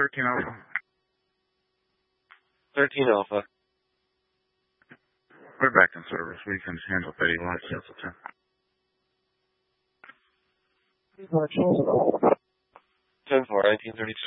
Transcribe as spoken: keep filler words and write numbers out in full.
thirteen Alpha. thirteen Alpha. We're back in service. We can handle thirty-one, cancel ten. ten four, nineteen thirty-two.